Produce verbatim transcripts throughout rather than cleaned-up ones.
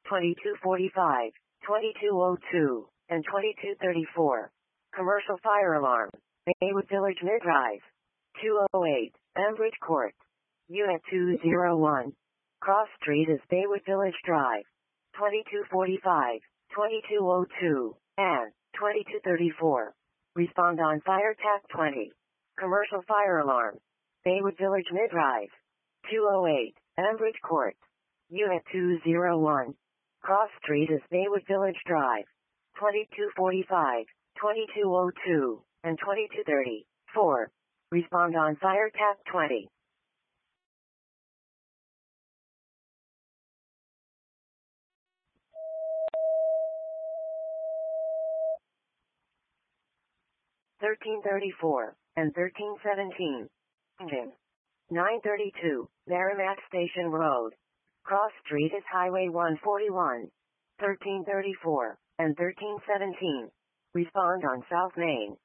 twenty-two forty-five, twenty-two oh two, and twenty-two thirty-four. Commercial fire alarm. Baywood Village Mid-Rise. two oh eight, Ambridge Court. Unit two oh one. Cross Street is Baywood Village Drive. twenty-two forty-five, twenty-two oh two, and twenty-two thirty-four. Respond on fire tap twenty. Commercial fire alarm. Baywood Village Mid-Rise. two oh eight, Ambridge Court. Unit two oh one. Cross Street is Baywood Village Drive. twenty-two forty-five, twenty-two oh two, and twenty-two thirty-four. Respond on fire tap twenty. thirteen thirty-four, and thirteen seventeen. Engine. nine thirty-two, Merrimack Station Road. Cross Street is Highway one forty-one. thirteen thirty-four, and thirteen seventeen. Respond on South Main.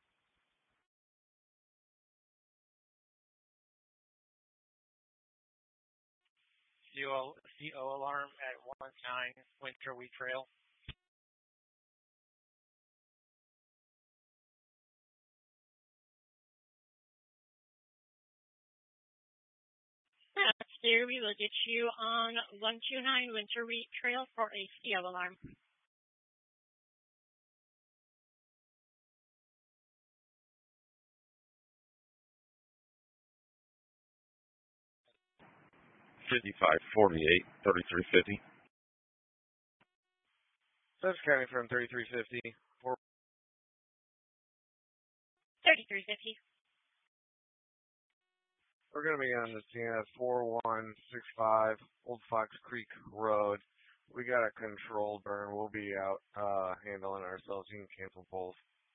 C O, C O alarm at one nine Winter Wheat Trail. There, we will get you on one two nine Winter Wheat Trail for a C O alarm. fifty-five forty-eight, thirty-three fifty. That's County from thirty-three fifty. thirty-three fifty. We're going to be on the scene at four one six five Old Fox Creek Road. We got a controlled burn. We'll be out uh, handling ourselves. You can cancel both.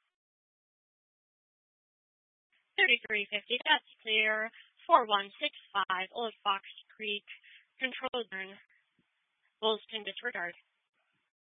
thirty-three fifty, that's clear. four one six five Old Fox Creek, controlled burn. Wolston disregard.